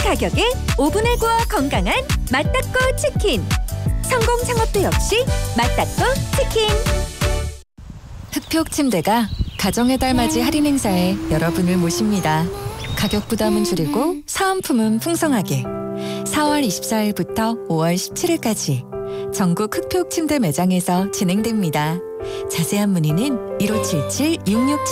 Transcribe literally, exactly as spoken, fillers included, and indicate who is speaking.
Speaker 1: 가격에 오븐에 구워 건강한 맛닦고 치킨. 성공 창업도 역시 맛닦고 치킨.
Speaker 2: 흑표 침대가 가정의 달맞이 할인 행사에 여러분을 모십니다. 가격 부담은 줄이고 사은품은 풍성하게. 사월 이십사일부터 오월 십칠일까지 전국 흑표 침대 매장에서 진행됩니다. 자세한 문의는 일오칠칠 육육칠